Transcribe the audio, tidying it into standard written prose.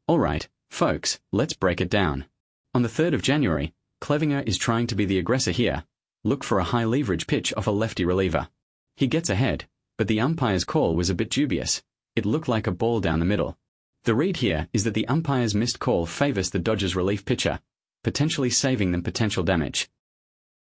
Alright, folks, let's break it down. On the 3rd of January, Clevinger is trying to be the aggressor here. Look for a high leverage pitch off a lefty reliever. He gets ahead, but the umpire's call was a bit dubious. It looked like a ball down the middle. The read here is that the umpire's missed call favors the Dodgers relief pitcher, potentially saving them potential damage.